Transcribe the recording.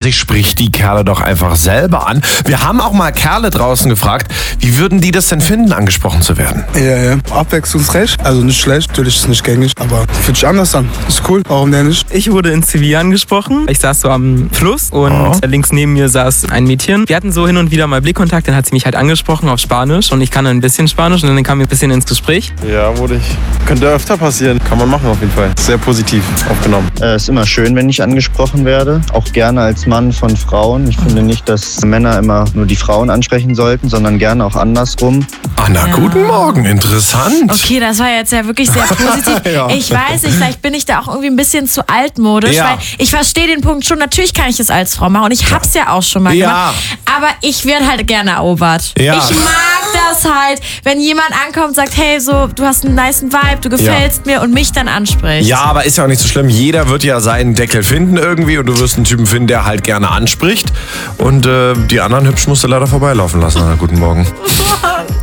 eigentlich sprich die Kerle doch einfach selber an. Wir haben auch mal Kerle draußen gefragt, wie würden die das denn finden, angesprochen zu werden? Ja. Abwechslungsreich. Also nicht schlecht, natürlich ist es nicht gängig, aber fühlt sich anders an. Ist cool, warum denn nicht? Ich wurde in Sevilla angesprochen. Ich saß so am Fluss und links neben mir saß ein Mädchen. Wir hatten so hin und wieder mal Blickkontakt, dann hat sie mich halt angesprochen auf Spanisch und ich kann ein bisschen Spanisch und dann kamen wir ein bisschen ins Gespräch. Ja, wurde ich. Könnte öfter passieren. Kann man machen auf jeden Fall. Sehr positiv aufgenommen. Es ist immer schön, wenn ich angesprochen werde. Auch gerne als Mann von Frauen. Ich finde nicht, dass Männer immer nur die Frauen ansprechen sollten, sondern gerne auch andersrum. Anna, guten Morgen. Interessant. Okay, das war jetzt ja wirklich sehr positiv. Ja. Ich weiß nicht, vielleicht bin ich da auch irgendwie ein bisschen zu altmodisch, weil ich verstehe den Punkt schon. Natürlich kann ich es als Frau machen und ich hab's ja auch schon mal gemacht. Aber ich werde halt gerne erobert. Ja. Ich mag das halt, wenn jemand ankommt und sagt, hey, so, du hast einen nicen Vibe, du gefällst mir und mich dann anspricht. Ja, aber ist ja auch nicht so schlimm. Jeder wird ja seinen Deckel finden irgendwie und du wirst einen Typen finden, der halt gerne anspricht. Und die anderen hübsch musst du leider vorbeilaufen lassen. Guten Morgen.